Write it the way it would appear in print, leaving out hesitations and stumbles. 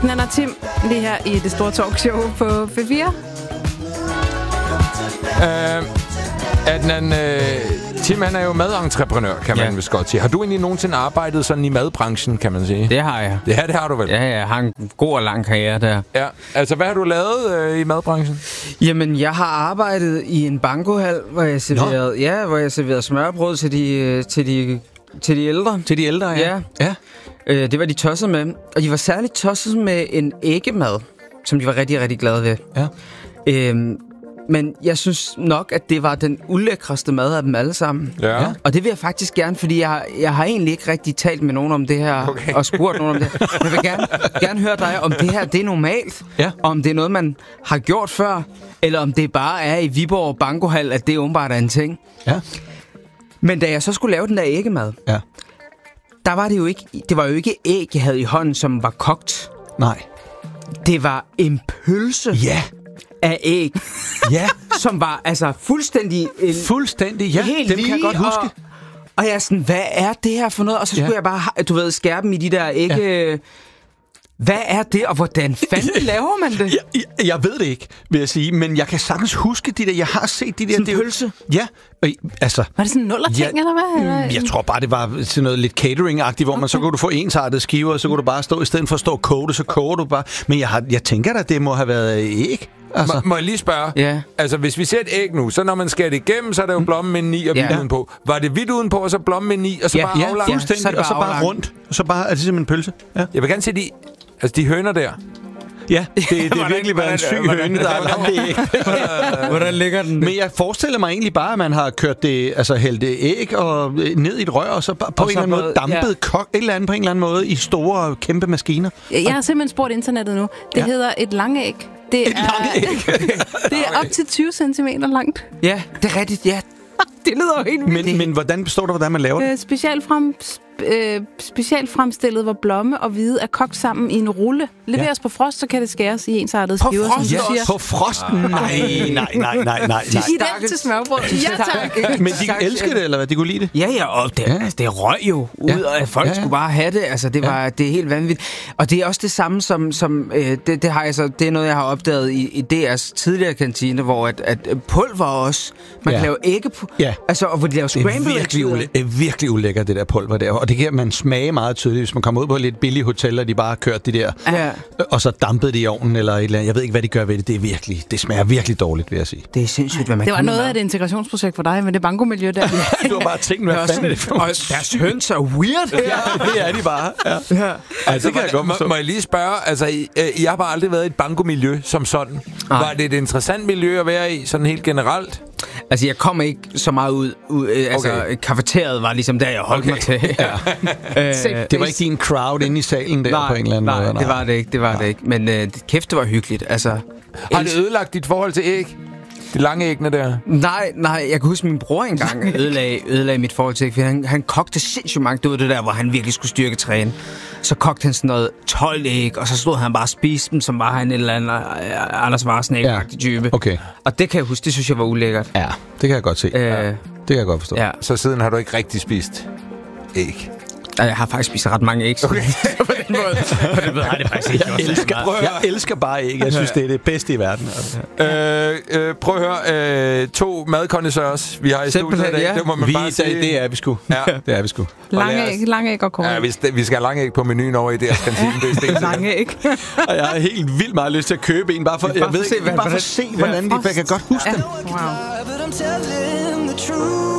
Nanna Tim, lige her i det store talkshow på P4. Tim, han er jo madentreprenør, kan man vist godt sige. Har du egentlig nogensinde arbejdet sådan i madbranchen, kan man sige? Det har jeg. Ja, det har du vel? Ja, jeg har en god og lang karriere der. Ja, altså hvad har du lavet i madbranchen? Jamen, jeg har arbejdet i en bankohal, hvor jeg serverede smørbrød til de ældre. Til de ældre, ja. Det var de tosset med. Og de var særligt tosset med en æggemad, som de var rigtig, rigtig glade ved. Ja. Men jeg synes nok, at det var den ulækreste mad af dem alle sammen. Ja. Og det vil jeg faktisk gerne, fordi jeg har egentlig ikke rigtig talt med nogen om det her, og spurgt nogen om det. Jeg vil gerne høre dig, om det her det er normalt, om det er noget, man har gjort før, eller om det bare er i Viborg Bankohal, at det åbenbart er en ting. Ja. Men da jeg så skulle lave den der æggemad, der var det var jo ikke æg, jeg havde i hånden, som var kogt. Nej. Det var en pølse. Ja. Af æg. Ja. Som var altså fuldstændig... ja. Helt dem kan jeg godt huske. Og jeg er sådan, hvad er det her for noget? Og så skulle jeg bare, skære dem i de der ægge... Hvad er det, og hvordan fanden laver man det? Jeg ved det ikke, vil jeg sige, men jeg kan sagtens huske de der. Jeg har set de der... Sådan en pølse? Ja, altså... Var det sådan en nullerting, eller hvad? Jeg tror bare, det var sådan noget lidt catering-agtigt, hvor man så kunne du få ensartede skiver, og så kunne du bare stå, i stedet for at stå og koge det, så koger du bare. Men jeg tænker da, det må have været æg. Altså. Må jeg lige spørge? Ja. Altså, hvis vi ser et æg nu, så når man skærer det igennem, så er der jo blommen med 9 og hvidt udenpå. Var det hvidt udenpå, og så blommen med 9, og så bare aflangt? Ja, fuldstændig, og så bare rundt. Og så bare, er det simpelthen en pølse? Ja. Jeg vil gerne se de høner der. Ja, det er virkelig været en syg høne, der har lavet det æg. Hvordan ligger den? Men jeg forestiller mig egentlig bare, at man har kørt det, altså hældt æg og ned i et rør, og så på en eller anden måde dampet et eller andet på en eller anden måde i store, kæmpe maskiner. Jeg har simpelthen spurgt internettet nu. Det hedder et langæg. Det er op til 20 cm langt. Ja, det er rigtigt, ja. Det lyder jo helt vildt. Men hvordan består det, hvordan man laver det? Specielt fremstillet, hvor blomme og hvide er kogt sammen i en rulle. Leveres på frost, så kan det skæres i ensartede skiver, som du siger. På frost? Nej. Giv den til smørbrød. Ja, tak. Men de elsker det, eller hvad? De kunne lide det? Ja, og det røg jo ud, og folk skulle bare have det. Altså, det er helt vanvittigt. Og det er også det samme som det har jeg så, det er noget, jeg har opdaget i DR's tidligere kantine, hvor at pulver også, man kan lave ægge på. Ja. Altså, og hvor de laver scramble. Det er virkelig ulækkert, det der pulver der. Og det kan man smage meget tydeligt, hvis man kommer ud på et lidt billigt hotel, og de bare har kørt det der, og så dampet det i ovnen, eller et eller andet. Jeg ved ikke, hvad de gør ved det. Det smager virkelig dårligt, vil jeg sige. Det er sindssygt, hvad man Det var noget af et integrationsprojekt for dig med det bankomiljø der. Du har bare tænkt, hvad fanden er det for? Og deres høns er weird. Ja, det er de bare. Ja. Altså, det kan jeg godt forstå. Må jeg lige spørge, altså, I har bare aldrig været i et bankomiljø som sådan. Var det et interessant miljø at være i, sådan helt generelt? Altså, jeg kom ikke så meget ud altså, kafeteriet var ligesom der, jeg holdt mig til. Det var ikke din crowd inde i salen der på en eller anden måde? Nej, det var det ikke. Men kæft, det var hyggeligt. Altså, har det ødelagt dit forhold til æg? De lange æggene der? Nej, jeg kan huske, min bror engang ødelagde mit forhold til æg, for han kogte sindssygt mange. Det var det der, hvor han virkelig skulle styrketræne. Så kogte han sådan noget 12 æg, og så stod han bare og spiste dem, som var han en eller anden Anders Varsnæk-agtig type. Okay. Og det kan jeg huske, det synes jeg var ulækkert. Ja, det kan jeg godt se. Det kan jeg godt forstå. Ja. Så siden har du ikke rigtig spist æg? Jeg har faktisk spist ret mange æg. Okay. På den måde. Og det ved jeg faktisk ikke. Jeg elsker bare æg. Jeg synes, det er det bedste i verden. Prøv at høre. 2 madkondensørs, vi har i studiet i dag. Det må man bare sige. Det er vi sgu. Ja. Det er vi sgu. Lange æg og korn. Ja, vi skal have lange æg på menuen over i deres kantine. Lange æg. Og jeg har helt vildt meget lyst til at købe en, bare for at se, hvordan de kan godt huske dem. Wow.